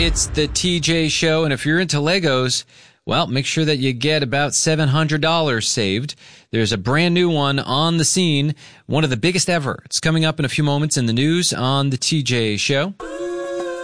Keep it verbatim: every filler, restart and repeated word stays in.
It's the T J Show, and if you're into Legos, well, make sure that you get about seven hundred dollars saved. There's a brand new one on the scene, one of the biggest ever. It's coming up in a few moments in the news on the T J Show.